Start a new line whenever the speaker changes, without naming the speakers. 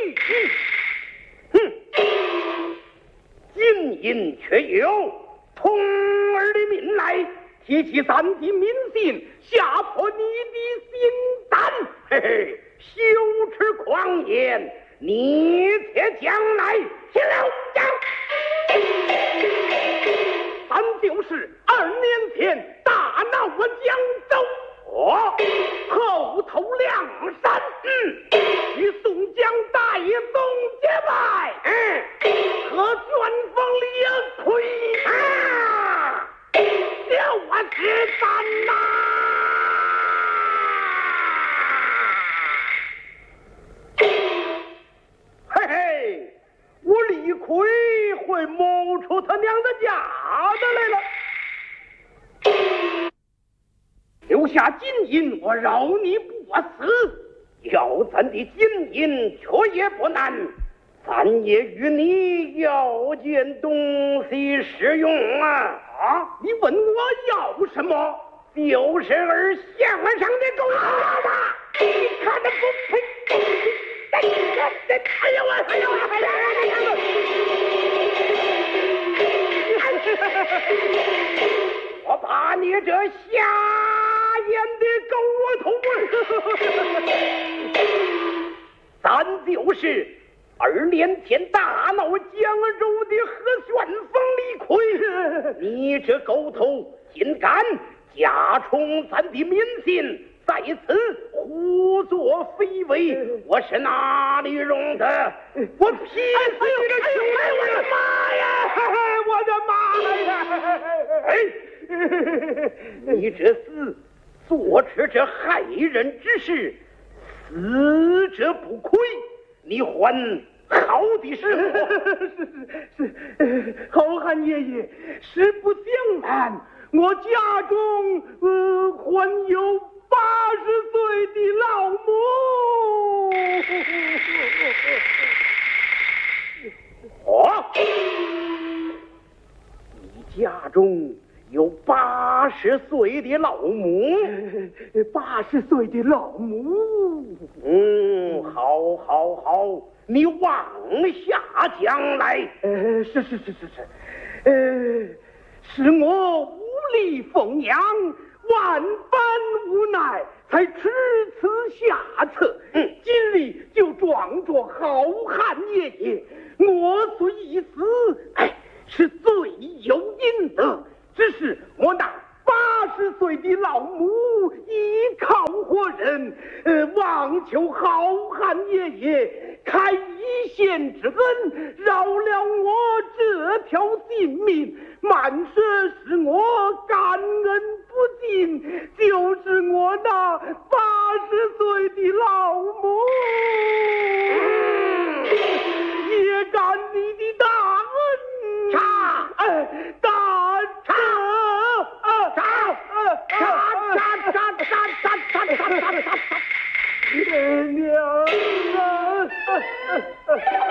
金银却有童儿的命来，提起三弟民心，吓破你的心胆。嘿嘿，羞耻狂言，你且将来听了讲。咱就是2年前大闹我江州，后头梁山，与宋江大爷宋结拜，和旋风李逵叫我是三呐！嘿嘿，我李逵会谋出他娘的家的来了。留下金银，我饶你不死；要咱的金银，却也不难。咱也与你要件东西使用啊！你问我要什么？就是儿项上的狗头吧！你看这不配！哎呀我！我把你这瞎眼的狗头咱就是2年前大闹江州的何旋风李逵，你这狗头竟敢加重咱的民心，在此胡作非为，我是哪里容得？我劈死你个兄弟！我的妈呀！我的妈呀！你这厮做出这害人之事，死者不亏，你还好的是
好汉爷爷，实不相瞒，我家中还有80岁的老母。
你家中有80岁的老母
？80岁的老母。
好，你往下讲来。
是我无力奉养，万般无奈，才迟此下策。今日就撞着好汉爷爷，我虽已死，是罪有应得。只是我那80岁的老母依靠活人，望求好汉爷爷开一线之恩，饶了我这条性命。满是使我感恩不尽，就是我那80岁的老母，也感你的大恩。娘。